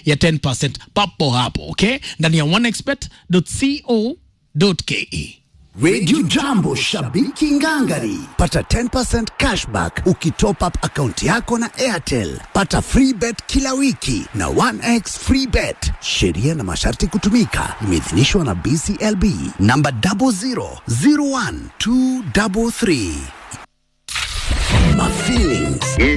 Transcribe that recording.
ya 10% papo hapo, okay? Ndani ya onexpert.co.ke. Radio Jambo, shabiki ngangari. Pata 10% cashback ukitop up account yako na Airtel. Pata free bet kila wiki na 1x free bet. Sheria na masharti kutumika. Imeidhinishwa na BCLB namba 0001233. My feelings.